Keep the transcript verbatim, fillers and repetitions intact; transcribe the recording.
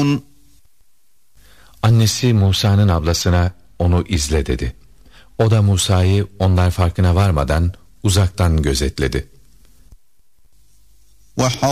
يَعْلَمُونَ Annesi Musa'nın ablasına onu izle dedi. O da Musa'yı onlar farkına varmadan uzaktan gözetledi.